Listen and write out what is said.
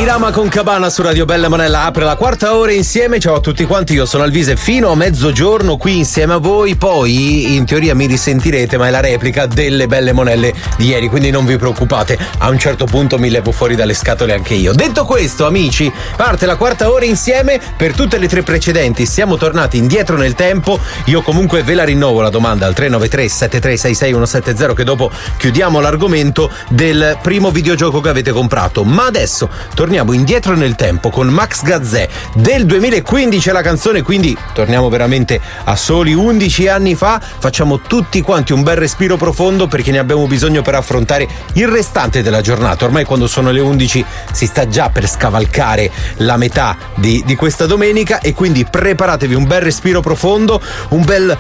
Irama con Cabana su Radio Bella Monella apre la quarta ora insieme. Ciao a tutti quanti, io sono Alvise fino a mezzogiorno qui insieme a voi. Poi in teoria mi risentirete, ma è la replica delle Belle Monelle di ieri, quindi non vi preoccupate, a un certo punto mi levo fuori dalle scatole anche io. Detto questo, amici, parte la quarta ora insieme. Per tutte le tre precedenti siamo tornati indietro nel tempo. Io comunque ve la rinnovo la domanda al 393 7366 170, che dopo chiudiamo l'argomento del primo videogioco che avete comprato. Ma adesso torniamo indietro nel tempo con Max Gazzè del 2015 è la canzone, quindi torniamo veramente a soli 11 anni fa. Facciamo tutti quanti un bel respiro profondo perché ne abbiamo bisogno per affrontare il restante della giornata. Ormai quando sono le 11 si sta già per scavalcare la metà di questa domenica, e quindi preparatevi un bel respiro profondo, un bel